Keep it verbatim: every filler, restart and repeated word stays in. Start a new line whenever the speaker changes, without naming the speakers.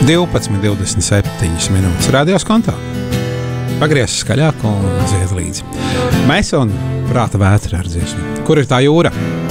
divpadsmit divdesmit septiņas minūtes. Radios kontā. Pagriez skaļāk un aiziet līdzi. Mēs un Prāta vētra ar dziesmu. Kur ir tā jūra?